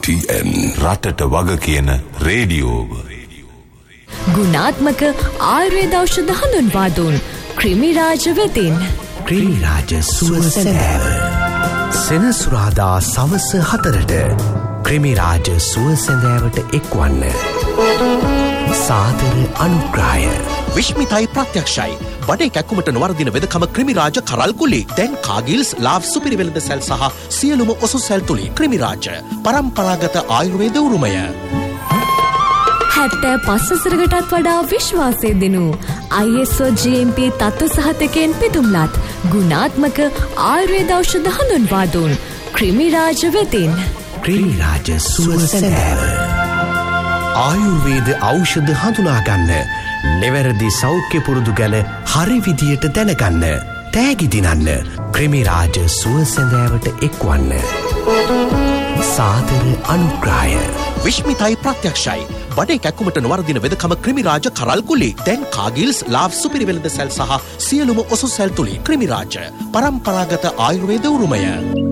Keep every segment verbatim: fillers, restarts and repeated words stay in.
T එන් රටට වග කියන රේඩියෝව. ගුණාත්මක ආයුර්වේද ඖෂධ හඳුන්වා දුන් ක්‍රිමිරාජ වෙතින්. ක්‍රිමිරාජ සුවසැඳෑව. සෙනසුරාදා සවස හතරට ක්‍රිමිරාජ සුවසැඳෑවට එක්වන්න. සාදර අනුග්‍රහය. විශ්මිතයි ප්‍රත්‍යක්ෂයි. බඩේ කැක්කුමට නොවර්දින වෙදකම ක්‍රිමිරාජ කරල්කුලි. දැන් කාගිල්ස් ලාව් සුපිරිවෙළඳ සැල් සහ සියලුම ඔසු සැල් තුලි. ක්‍රිමිරාජ පරම්පරාගත ආයුර්වේද උරුමය. හැත්තෑ පස් වසරකටත් වඩා විශ්වාසය දෙනු ආයි එස් ඕ ජී එම් පී තත්ත්ව සහතිකයෙන් පිදුම්ලත් ගුණාත්මක ආයුර්වේද ඖෂධ හඳුන්වා දුන් ක්‍රිමිරාජ වෙතින්. ක්‍රිමිරාජ සුවසැඳෑව. ආයුර්වේද ඖෂධ හඳුනාගන්න, නිවැරදි සෞඛ්‍ය පුරුදු ගැන හරි විදියට දැනගන්න, තෑගි දිනන්න ක්‍රිමිරාජ සුවසැඳෑවට එක්වන්න. සාදර අනුග්‍රහය. විශ්මිතයි ප්‍රත්‍යක්ෂයි. බඩේ කැක්කුමට නොවර්දින වෙදකම ක්‍රිමිරාජ කරල්කුලි. දැන් කාගිල්ස් ලාව් සුපිරිවෙළඳ සැල් සහ සියලුම ඔසු සැල් තුලි. ක්‍රිමිරාජ පරම්පරාගත ආයුර්වේද උරුමය.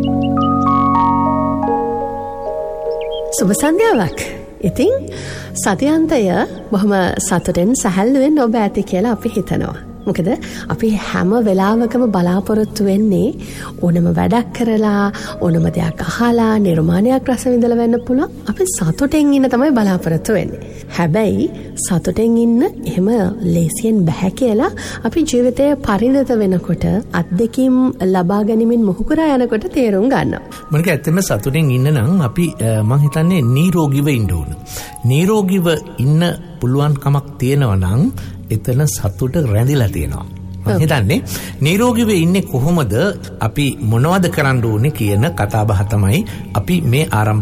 සුබ සන්ධ්‍යාවක්. ඉතින් සතියන්තය බොහොම සතුටෙන් සැහැල්ලුවෙන් ඔබ ඇති කියලා අපි හිතනවා. මොකද අපි හැම වෙලාවකම බලාපොරොත්තු වෙන්නේ ඕනම වැඩක් කරලා, ඕනම දෙයක් අහලා, නිර්මාණයක් රස විඳලා වෙන්න පුළුවන්. අපි සතුටෙන් ඉන්න තමයි බලාපොරොත්තු වෙන්නේ. හැබැයි සතුටෙන් ඉන්න එහෙම ලේසියෙන් බෑ කියලා අපි ජීවිතේ පරිණත වෙනකොට අත්දැකීම් ලබා ගැනීමෙන් මුහුකුරා යනකොට තේරුම් ගන්නවා. මනක ඇත්තම සතුටෙන් ඉන්න නම් අපි මං හිතන්නේ නිරෝගීව ඉන්න ඕන. නිරෝගීව ඉන්න පුළුවන් කමක් තියෙනවා නම් එතන සතුට රැඳිලා තියෙනවා. මම හිතන්නේ නිරෝගීව ඉන්නේ කොහොමද, අපි මොනවද කරන්න ඕනේ කියන කතාබහ තමයි අපි මේ ආරම්භ